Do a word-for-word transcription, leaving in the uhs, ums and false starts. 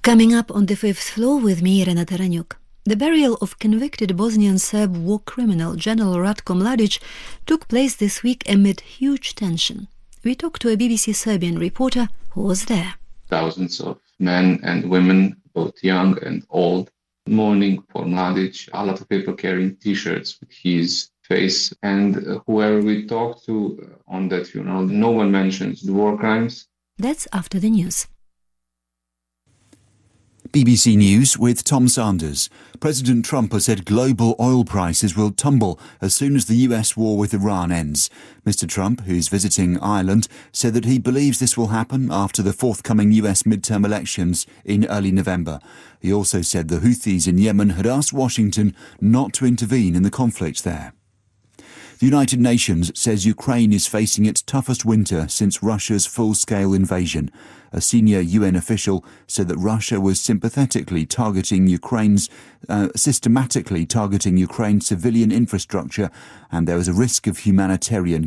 Coming up on the fifth floor with me, Irena Taranyuk. The burial of convicted Bosnian Serb war criminal General Ratko Mladic took place this week amid huge tension. We talked to a B B C Serbian reporter who was there. Thousands of men and women, both young and old, mourning for Mladic. A lot of people carrying T-shirts with his face. And whoever we talked to on that funeral, no one mentions the war crimes. That's after the news. B B C News with Tom Sanders. President Trump has said global oil prices will tumble as soon as the U S war with Iran ends. Mister Trump, who's visiting Ireland, said that he believes this will happen after the forthcoming U S midterm elections in early November. He also said the Houthis in Yemen had asked Washington not to intervene in the conflict there. The United Nations says Ukraine is facing its toughest winter since Russia's full-scale invasion. A senior U N official said that Russia was sympathetically targeting Ukraine's, uh, systematically targeting Ukraine's civilian infrastructure, and there was a risk of humanitarian